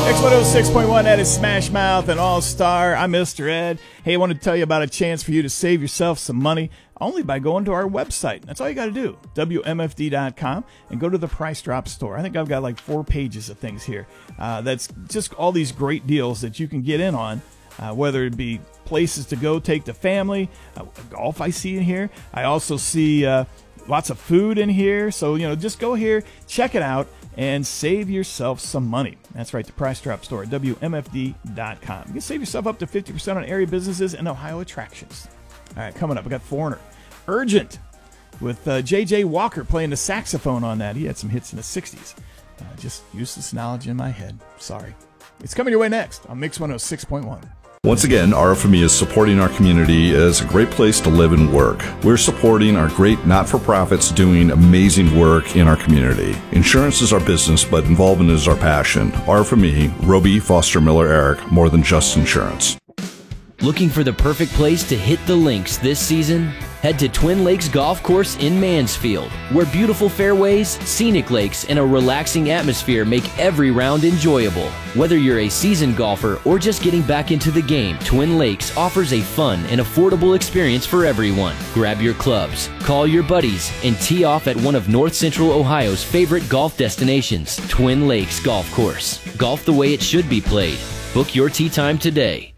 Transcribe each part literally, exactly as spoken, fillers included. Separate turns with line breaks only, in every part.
X one oh six point one, that is Smash Mouth and All Star. I'm Mister Ed. Hey, I want to tell you about a chance for you to save yourself some money only by going to our website. That's all you got to do, W M F D dot com, and go to the Price Drop store. I think I've got like four pages of things here. Uh, that's just all these great deals that you can get in on, uh, whether it be places to go take the family, uh, golf I see in here. I also see uh, lots of food in here. So, you know, just go here, check it out, and save yourself some money. That's right, the Price Drop store, W M F D dot com. You can save yourself up to fifty percent on area businesses and Ohio attractions. All right, coming up, we got Foreigner. Urgent, with uh, J J Walker playing the saxophone on that. He had some hits in the sixties. Uh, just useless knowledge in my head. Sorry. It's coming your way next on Mix one oh six point one.
Once again, R F M E is supporting our community as a great place to live and work. We're supporting our great not-for-profits doing amazing work in our community. Insurance is our business, but involvement is our passion. R F M E, Roby, Foster, Miller, Eric, more than just insurance.
Looking for the perfect place to hit the links this season? Head to Twin Lakes Golf Course in Mansfield, where beautiful fairways, scenic lakes, and a relaxing atmosphere make every round enjoyable. Whether you're a seasoned golfer or just getting back into the game, Twin Lakes offers a fun and affordable experience for everyone. Grab your clubs, call your buddies, and tee off at one of North Central Ohio's favorite golf destinations, Twin Lakes Golf Course. Golf the way it should be played. Book your tee time today.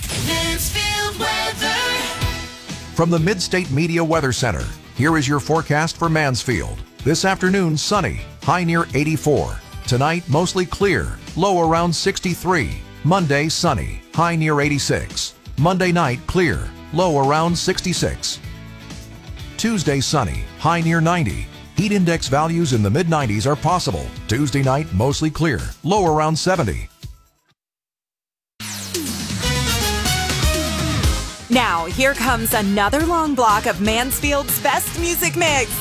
From the Mid-State Media Weather Center, here is your forecast for Mansfield. This afternoon, sunny, high near eighty-four. Tonight, mostly clear, low around sixty-three. Monday, sunny, high near eighty-six. Monday night, clear, low around sixty-six. Tuesday, sunny, high near ninety. Heat index values in the mid nineties are possible. Tuesday night, mostly clear, low around seventy.
Now, here comes another long block of Mansfield's best music mix.